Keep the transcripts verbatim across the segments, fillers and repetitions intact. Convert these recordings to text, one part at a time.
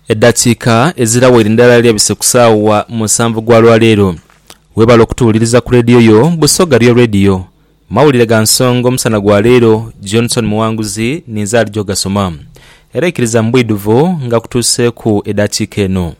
Eddakiika ezirawera endala lyabise kusaawa musanvu gwa lwaleero. Webala okutuuliriza ku leediyo yo Busoga lyo Radio. Mawulire ga nsonga omusana gwa leero Johnson Muwanguzi n'Inzaali Jogasoma. Era ikkiriza mbwiduvu nga kutuuse ku eddakiika eno.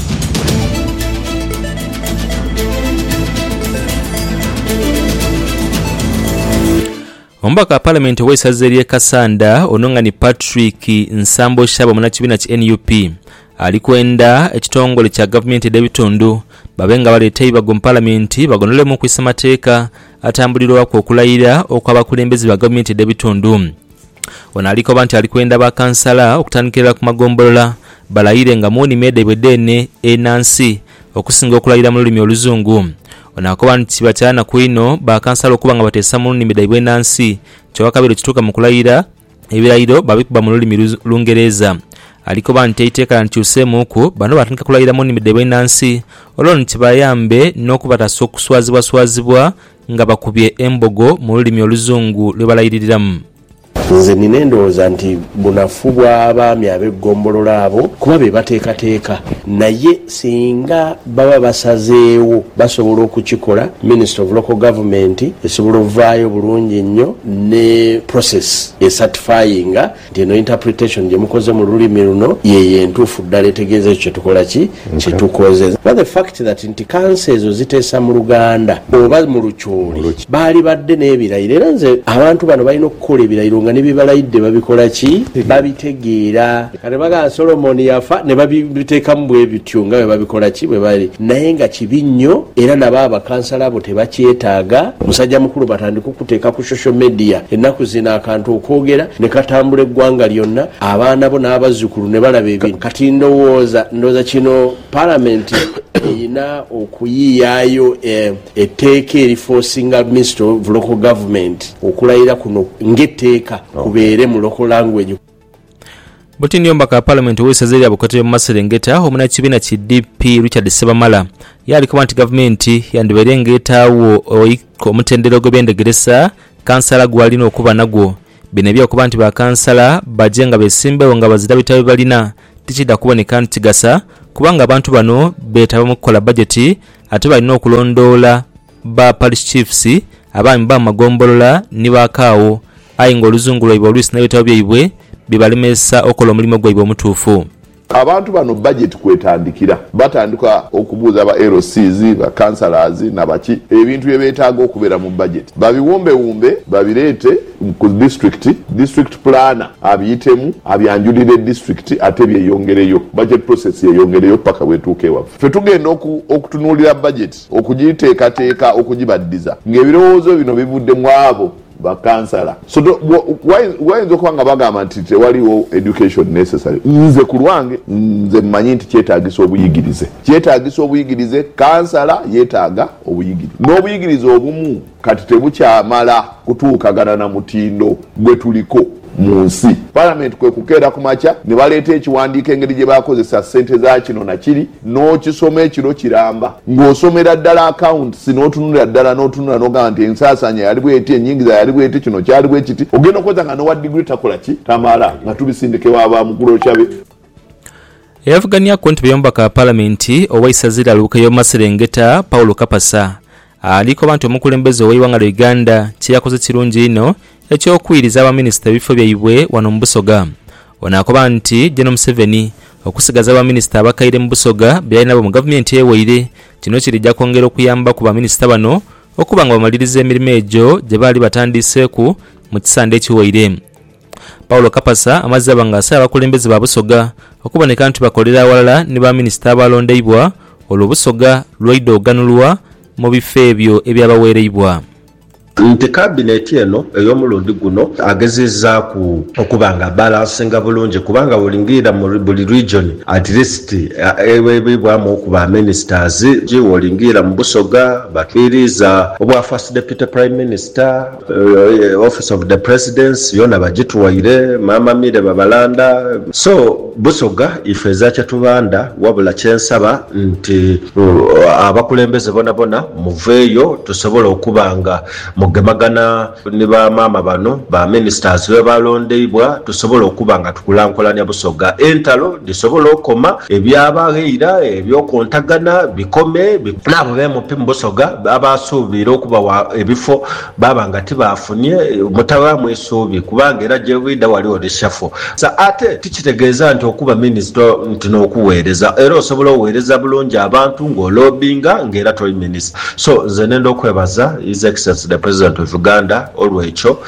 Omubaka wa Parliament ow'essaza ery'e Kasanda ono ni Patrick Nsambo Shaba munakibiina ki N U P ali kwenda ekitongole kya gavumenti ed'ebitundu babe nga baleeta ebibago mu Parliament bagonolemu okwisa mateeka atambulirwa ku okulayira okw'abakulembeze ba gavumenti ed'ebitundu. Ono aliko banti ali kwenda ba kansala okutandikira ku magombolola balayire nga muuni mede bwedene enansi okusinga okulayira mu lulimi oluzungu. Ono akoba nti bakyana kwino ba kansala okuba nga bateesa mu lulimi daibwe nansi kyowakabiri kituuka mu kulayira ebirayiro babikuba mu lulimi Lungereza. Aliko banti iteeka nkyuseemu ku bano batandika kulayira mu lulimi daibwe nansi olwo nti bayambe n'okubatasa okuswazibwa swazibwa nga bakubye embogo mu lulimi oluzungu lwe balayiririramu. Nze nina endowooza nti bunafu bw'abaami ab'eggombolola abo kuba be bateekateeka naye singa baba basazeewo basobola okukikola Minister of Local Government esobola ovaayo bulungi nnyo ne process esatifyinga nti eno interpretation gye mukoze mu lulimi luno yeye entuufu ddala etegeeza ekyo kyetukola ki kyetukoze. But the fact that nti kansa ezo ziteesa mu Luganda oba mu Lukyoli baali badde n'ebirayiro era nze abantu bano balina okukola ebirayiro nga nebibalayidde babikola ki babitegeera kale baga Solomon yafa ne babiteekamu bwe bityo nga babikola ki bwe bali naye nga kibi nnyo era nabo abakansala abo tebakyetaaga musajja mukulu batandika okuteeka ku social media ennaku zino akantu okwogera ne katambula eggwanga lyonna abaana bo n'abazzukulu ne balaba ebintu kati ndowooza ndowooza kino Parliament erina okuyiiyaayo etteeka eriforcinga Minister of Local Government okulayira kuno ng'etteeka kubeere mu local language. Butini omubaka wa Parliament ow'essaza erya Bukote mu Maserengeta omunakibiina ki D P Richard Sebamala yaliko nti gavumenti yandibaire ng'etaawo omutendera gw'ebyendegeresa kansala gwalina okuba nagwo. Bino ebyokuba nti bakansala bajje nga beesimbewo nga bazira bitabo balina tikidda kuboneka nti kigasa kubanga abantu bano beetaba mu kukola budget ate balina okulondoola ba parish chiefs abaami ba magombolola ni bakaawo ayi ng'oluzungu lwaibwe oluusi n'ebitabo byaibwe bibalemesa okola omulimu gwaibwe omutuufu. Abantu bano budget kwetandikira batandika okubuuza ba L Cs ba councillors nabaki ebintu bye beetaaga okubeera mu budget babiwumbe wumbe babireete ku district district planner abiyitemu abyanjulire district ate byeyongereyo budget process yeyongereyo paka wetuuke waffe fe tugenda okutunuulira budget okugiteekateeka okugibaddiza ng'ebirowoozo bino bivudde mu abo bakansala. So why why is okubanga bagamba nti tewaliwo education necessary? Nze ku lwange nze mmanyi nti kyetaagisa obuyigirize kyetaagisa obuyigirize kansala yeetaaga obuyigirize n'obuyigirize obumu kati tebukyamala kutuukagana na mutindo gwe tuliko mu nsi. Parliament kwe kukeera ku makya ne baleeta ekiwandiiko engeri gye bakozesa ssente za kino na kiri n'okisoma ekiro kiramba ng'osomera ddala accounts n'otunulira ddala n'otunula n'ogamba nti ensaasanya yali bweti ennyingiza yali bweti kino kyali bwe kiti ogenda okoza nga n'owa diguli takola ki tamala nga tubisindike wabamukulu okyabe. Eyavuganyako nti by'omubaka wa Parliament ow'essaza erya Lubuga Maserengeta Paulo Kapasa aliko bantu omukulembeze ow'eiwanga lya Uganda kyeyakoze kirungi ino ekyokuwiriza abaminisita ebifo byaibwe wano mu Busoga. Ono akoba nti General Museveni okusigaza abaminisita abakaire mu Busoga byalina bo mu gavumenti eweire kino kirijja kwongera okuyamba ku baminisita bano okuba nga bamaliriza emirimu egyo gye baali batandiseeku mu kisande ekiweire. Paulo Kapasa amazzi abanga asaba abakulembeze ba Busoga okuboneka nti bakolera awalala ne baminisita abalondeibwa olwo Busoga lwaidde oganulwa mu bifo ebyo ebyabaweereibwa. Nti cabinet eno ey'omulundi guno agezezza ku okubanga balansinga bulungi kubanga olingira mu buli region at least ebibwamu okuba ministers gye olingira mu Busoga batwiriza obwa first deputy prime minister uh, office of the presidency yona bagituwaire mama mire babalanda so Busoga ifeza kyatubanda wabula kyensaba nti uh, abakulembeze bona bona muveeyo tusobola okubanga mu okugemagana ne bamaama bano ba ministers be balondeibwa tusobola okuba nga tukulankulanya Busoga entalo lisobola okoma ebyabageira ebyokontagana bikome nabo bemupi mu Busoga abasuubira okuba ebifo baba nga tibafunye mutawa mwesuubi kubanga era jebida wali odeshafo sa ate tikitegeeza nti okuba minister nti n'okuweereza era osobola oweereza bulungi abantu ng'olobinga ng'era toli minister. So nze nenda okwebaza His Excellency the President of Uganda olwekyo.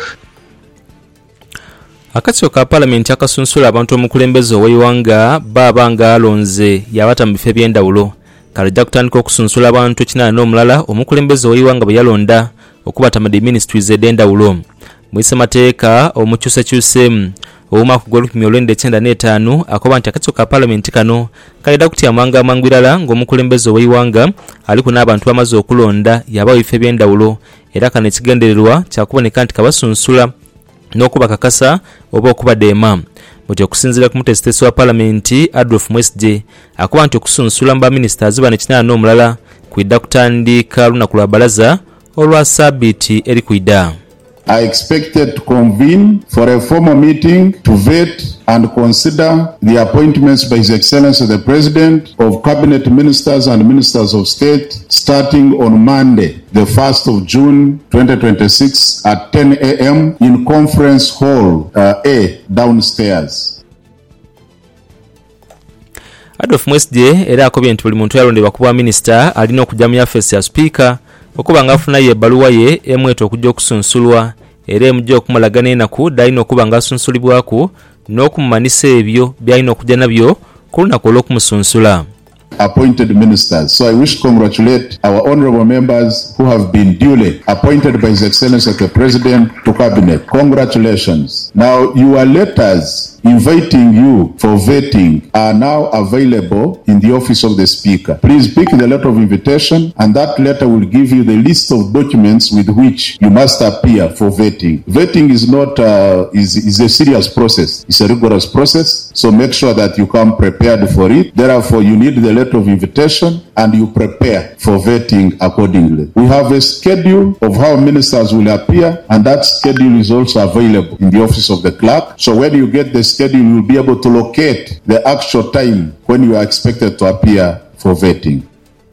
Akatsiko ka Parliament akasunsula abantu omukulembeze ow'eiwanga baba nga alonze yabata mu bifo by'endawulo kalejja kutandika okusunsula abantu kinaana n'omulala omukulembeze ow'eiwanga bwe yalonda okubata mu ministries ed'endawulo. Mu ssemateeka omukyusakyusemu omwaka gw'olukumi olwenda ekyenda n'etaano akoba nti akatsiko ka Parliament kano kaleda kutyamanga amangwirala ng'omukulembeze ow'eiwanga aliko n'abantu bamaze okulonda yabawo ebifo by'endawulo era kano ekigendererwa kyakuboneka nti kabasunsula n'okuba kakasa oba okuba deema. Muti okusinziira ku mutesitesi wa Parliament Adolf Mwesje akuba nti okusunsula mu baministers bano kinaana n'omulala kwidda kutandika lunaku lwa balaza olwa Sabiti eri kwidda. I expected to convene for a formal meeting to vet and consider the appointments by His Excellency the President of Cabinet Ministers and Ministers of State starting on Monday, the first of June twenty twenty-six at ten a m in Conference Hall uh, A downstairs. Adolf Mwesje era akobye nti buli muntu yalondebwa kuba minister alina okujja mu yafesi ya speaker okuba nga afuna ye ebbaluwa ye emweta okujja okusunsulwa era emujja okumulagana enaku dalina okuba nga asunsulibwako n'okumumanisa ebyo byalina okujja nabyo ku lunaku olw'okumusunsula. Appointed ministers. So I wish to congratulate our honorable members who have been duly appointed by His Excellency the President to Cabinet. Congratulations. Now your letters inviting you for vetting are now available in the office of the Speaker. Please pick the letter of invitation and that letter will give you the list of documents with which you must appear for vetting. Vetting is not uh, is, is a serious process. It's a rigorous process. So make sure that you come prepared for it. Therefore, you need the letter of invitation and you prepare for vetting accordingly. We have a schedule of how ministers will appear and that schedule is also available in the office of the clerk. So when you get the schedule, you will be able to locate the actual time when you are expected to appear for vetting.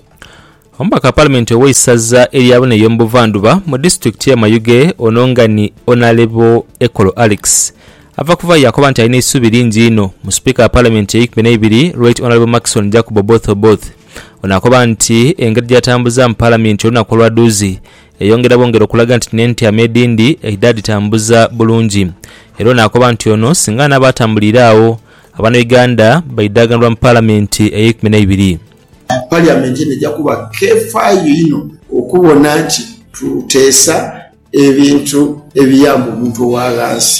Omubaka Parliament ow'essaza eryabona ey'omubuvanjuba mu district ya Mayuge onongani Honorable Ekolo Alex ava kuva yakoba nti alina essuubi lingi ino mu Speaker wa Parliament ey'ekumi n'ebiri Right Honorable Maxon Jacob Oboth Oboth ono akoba nti engeri gyatambuza mu Parliament olunaku olwadduuzi eyongera bongera okulaga nti n'entyamu edindi eidadi tambuza bulungi era ono akoba nti ono singa n'abatambulira awo abana Uganda baiddaganirwa mu Parliament ey'ekumi n'ebiri. Parliament nejja kuba keefaayo ino okubona nti tuteesa ebintu ebiyamba omuntu owalansi.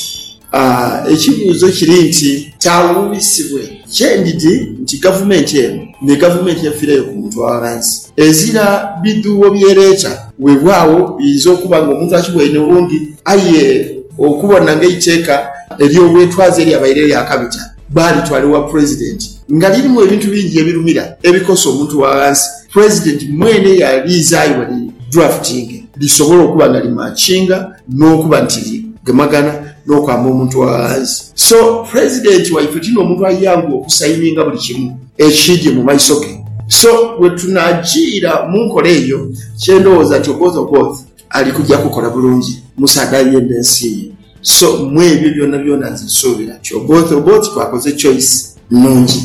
Ekibuuzo kiri nti kyawuubisibwe kyendidi nti gavumenti eno ne gavumenti yafiirayo ku muntu owalansi ezira biduuwo byereeta webwawo biyinza okuba ng'omuntu akiwene olundi aye okubona ng'eiteeka ery'obwetwaze eryabaire lyakabita baalitwaliwa president nga lirimu ebintu bingi ebirumira ebikosa omuntu owalansi. President mwene yaliizaayo wali drafting lisobola okuba nga limakinga n'okuba nti gemagana n'okwamba omuntu owalansi. So president waife tino omuntu ayangu okusayininga buli kimu ekijje mu maiso ge. So we tunagira mu nkola eyo kyendowooza nti Oboth Oboth ali kujja kukola bulungi musaada yenda ensi ye. So mwebyo byonna byonna nzisuubira nti Oboth Oboth twakoze choice nungi.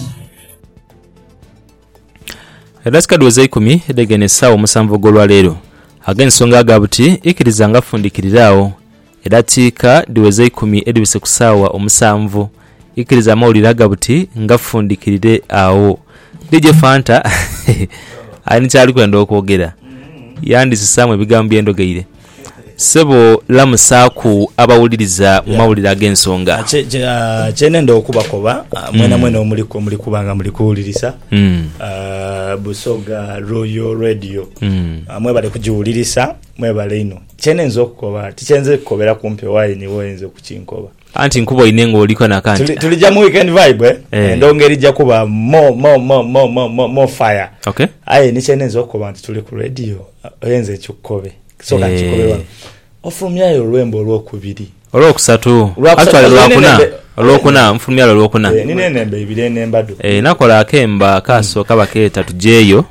Edasika duweze ikumi edegene sawa omusanvu ogw'olwaleero ag'ensonga agabuti ikkiriza nga fundikiriraawo edatiika diweze ikumi edibise ku saawa omusanvu ikkiriza amawulire agabuti nga fundikirire awo. D J Fanta ani kyali kwenda okwogera yandisisaamu ebigambo byendogeire sebo lamusaaku abawuliriza mu mawulire ag'ensonga kyenenda okubakoba mwena mwena omuliko muli kubanga muli kuwulirisa Busoga Royal Radio mwebale kugiwulirisa mwebale ino kyenenza okukoba tikyenze kukobera kumpi wayini woyenze kukinkoba anti nkubo ine ng'oliko nakanti tulija mu weekend vibe eh ndongeri ija kuba mo mo mo mo mo mo fire. Okay, aye ni kyenenza okukoba nti tuli ku radio oyenze kyukobe soka kikobe wano ofulumyayo olwembo olwokubiri olwokusatu actually lwakuna olwokuna nfulumyayo olwokuna nine nembe ibire nembado eh nakola akemba kasooka bakeeta tujeeyo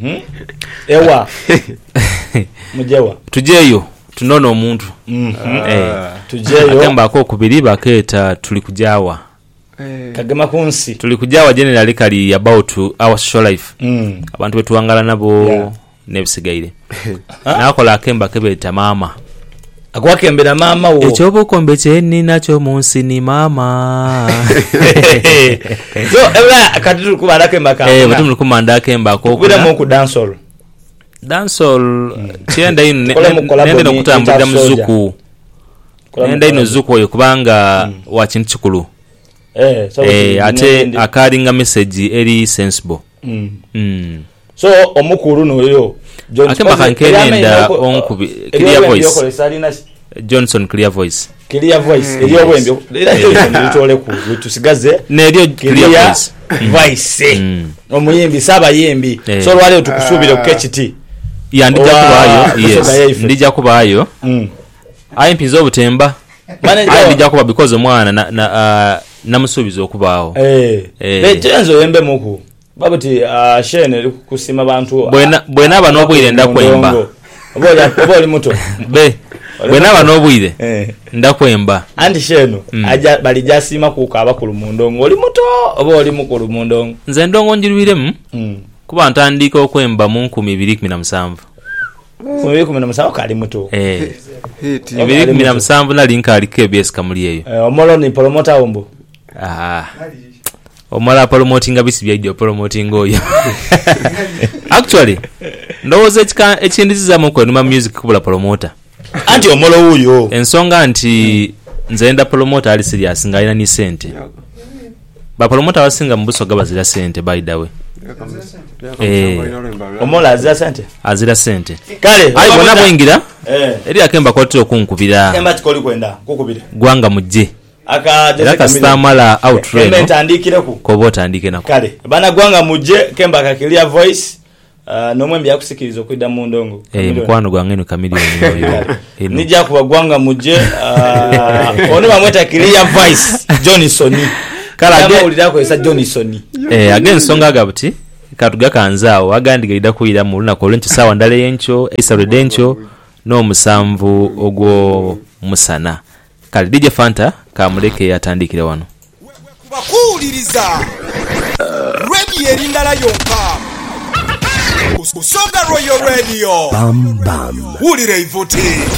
ewa mujewa tujeeyo tunona omuntu eh tujeeyo akemba ako kubiri bakeeta tuli kujawa kagema kunsi tuli kujawa generally kali about our social life abantu betuwangala nabo nebisigaire nakola akemba kebeeta mama akwakembera mama wo ekyobukombe kyenni nakyo munsi ni mama so ebla akatulu kubala kemba ka eh batumulu kumanda akemba ko kubira mu ku dancehall dancehall kyenda ino nende nokutambulira muzuku nenda ino zuku oyo kubanga wa kintu kikulu eh so eh ate akalinga message eri sensible mm so omukuru noyo akemba kankenda onkubi clear voice Johnson clear voice clear voice eliyo wembe era Johnson litole ku tusigaze neryo clear voice omuyimbi saba yimbi so lwale tukusubira ku K T ya ndija kubayo yes ndija kubayo ayi mpizo obutemba ayi ndija kuba because omwana na na namusubiza okubaawo eh eh tenzo wembe muku babuti uh, shene kusima bantu bwena bwena abano obwire ndakwemba obola oboli muto be bwena abano obwire eh ndakwemba andi sheno mm. aja bali jasima kukaba ku lumundongo oli muto oboli mukulu mundongo nze ndongo njirwiremu mm. kuba ntandika okwemba mu nkumi ibiri kumi na musanvu mu ibiri kumi na musanvu kali muto eh ibiri kumi na musanvu nali nkali K B S kamuli eyo eh omolo ni promoter ombo ah omala promoting abisi bya promoting oyo actually ndoze chika echindiziza mu kwenuma music kubula promoter anti omolo uyo ensonga nti nzenda promoter ali serious ngaina ni sente ba promoter wasinga mbuso gabazira sente by the way eh omola azira sente azira sente kale ayi bona bwingira eh eri akemba kwatiro kunkubira kemba tikoli kwenda kukubira gwanga mujje aka Jessica Stamala outreno kemba tandikire ku ko tandike nako kale bana gwanga mujje kemba ka clear voice uh, nomwe mbya kusikirizo kwida mu ndongo eh mkwano gwange no kamilioni oyo nija kuba gwanga mujje uh, ono bamweta clear voice Johnson kala ge ulira ko esa Johnson eh again songa gabuti katuga kanzaawo agandiga ida kuira mu luna ko lencho sawa ndale yencho isa redencho no musamvu ogwo musana kali D J Fanta kamuleke yatandikire wano kubakuliriza radio erindala yonka usonga royo radio bam bam ulire ivoti